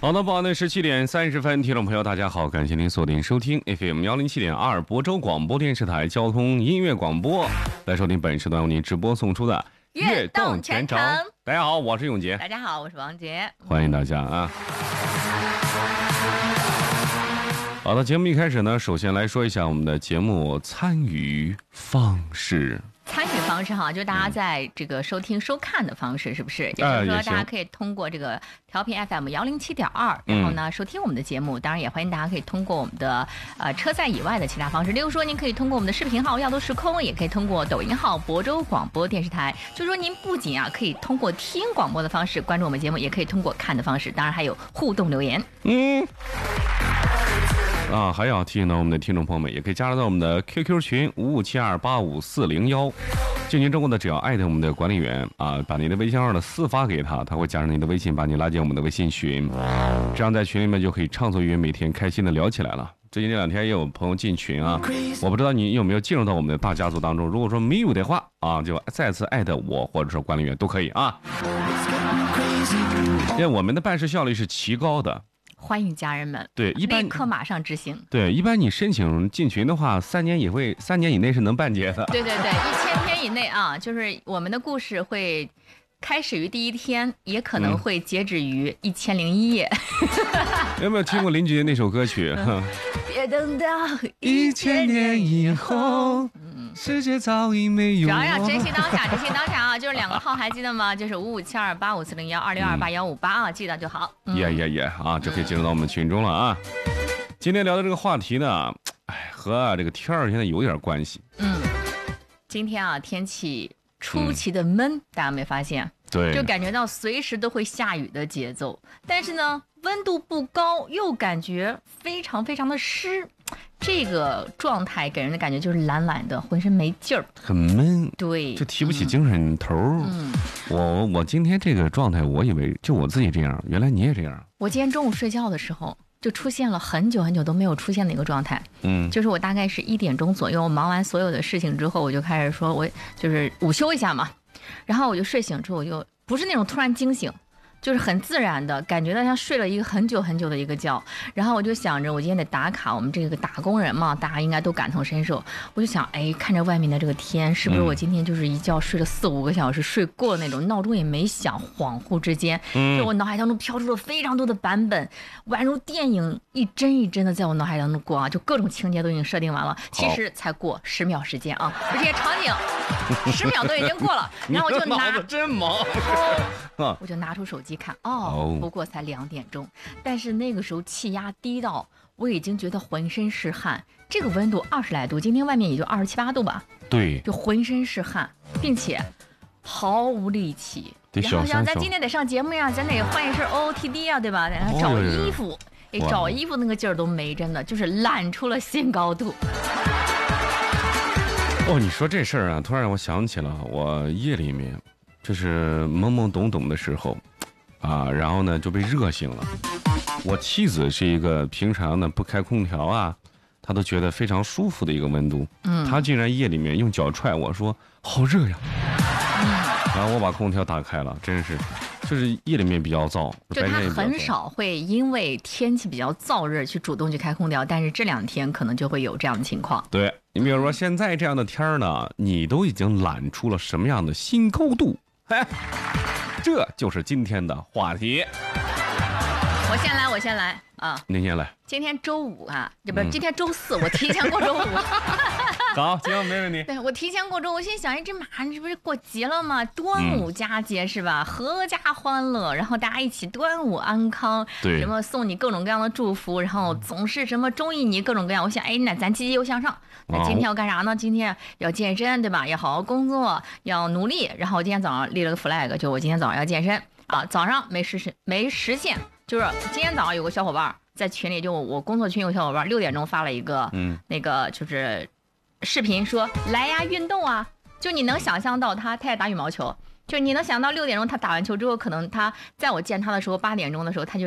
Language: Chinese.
好的，傍晚的17:30，听众朋友大家好，感谢您锁定收听 FM 107.2亳州广播电视台交通音乐广播，来收听本时段为您直播送出的悦动全程。 大家好，我是永杰。 大家好，我是王杰。 欢迎大家啊！好的，节目一开始呢，首先来说一下我们的节目参与方式。 参与方式哈，就是大家在这个收听收看的方式，是不是？也就是说，大家可以通过这个调频 FM 107.2，然后呢收听我们的节目。当然，也欢迎大家可以通过我们的车载以外的其他方式，例如说，您可以通过我们的视频号“亚洲时空”，也可以通过抖音号“亳州广播电视台”。就是说，您不仅可以通过听广播的方式关注我们节目，也可以通过看的方式，当然还有互动留言。 还要提醒到我们的听众朋友们，也可以加入到我们的 QQ 群5572854401。进群之后呢，只要艾特我们的管理员把您的微信号的私发给他，他会加上您的微信，把你拉进我们的微信群。这样在群里面就可以畅所欲言，每天开心的聊起来了。最近这2天也有朋友进群啊，我不知道你有没有进入到我们的大家族当中。如果说没有的话就再次艾特我或者说管理员都可以啊。因为我们的办事效率是奇高的。 欢迎家人们， 对，一般立刻马上执行。 对，一般你申请进群的话，3年以内是能办结的。 对，1000天以内就是我们的故事会开始于第1天，也可能会截止于1001页。 有没有听过林俊杰那首歌曲？ 别等到 1000年以后。世界早已没有。 主要珍惜当下，珍惜当下啊！就是2个号还记得吗？就是55728540122628记得就好。 这可以进入到我们群中了啊。今天聊的这个话题呢，和这个天儿现在有点关系。 今天天气出奇的闷，大家没发现？ 对， 就感觉到随时都会下雨的节奏，但是呢，温度不高，又感觉非常非常的湿。这个状态给人的感觉就是懒懒的，浑身没劲儿， 很闷。 对， 就提不起精神头。我今天这个状态，我以为就我自己这样，原来你也这样。 我今天中午睡觉的时候，就出现了很久很久都没有出现的一个状态。就是我大概是1点钟左右，我忙完所有的事情之后，我就开始说，我就是午休一下嘛，然后我就睡醒之后，我就不是那种突然惊醒。就是很自然的感觉到像睡了一个很久很久的一个觉，然后我就想着我今天得打卡，我们这个打工人嘛，大家应该都感同身受。我就想，看着外面的这个天，是不是我今天就是一觉睡了4、5个小时睡过那种，闹钟也没响，恍惚之间，就我脑海当中飘出了非常多的版本，宛如电影一帧一帧的在我脑海当中过就各种情节都已经设定完了，其实才过10秒时间这些场景10秒都已经过了，然后我就脑子真忙， 我就拿出手机看，不过才2点钟，但是那个时候气压低到我已经觉得浑身是汗，这个温度20来度，今天外面也就27、8度吧， 对， 就浑身是汗，并且毫无力气。然后像咱今天得上节目呀，咱得换一身 OOTD 对吧？然后找衣服，找衣服那个劲儿都没，真的就是懒出了新高度。 你说这事儿突然让我想起了我夜里面就是懵懵懂懂的时候然后呢就被热醒了。我妻子是一个平常呢不开空调她都觉得非常舒服的一个温度，她竟然夜里面用脚踹我说好热呀，然后我把空调打开了，真是就是夜里面比较燥， 就他很少会因为天气比较燥热去主动去开空调，但是这2天可能就会有这样的情况。 对，你比如说现在这样的天呢，你都已经懒出了什么样的新高度？这就是今天的话题。 我先来您先来。 今天周五这不是今天周4，我提前过周五。 好，今天没问题。 对，我提前过周，我心想，这马上这不是过节了吗？端午佳节是吧？阖家欢乐，然后大家一起端午安康， 对， 什么送你各种各样的祝福，然后总是什么中意你各种各样。我想，那咱积极又向上。那今天要干啥呢？今天要健身，对吧？要好好工作，要努力。然后我今天早上立了个 flag， 就我今天早上要健身早上没实现，就是今天早上有个小伙伴在群里，就我工作群有个小伙伴6点钟发了一个那个就是视频说来呀运动就你能想象到他也打羽毛球，就你能想到6点钟他打完球之后，可能他在我见他的时候8点钟的时候他就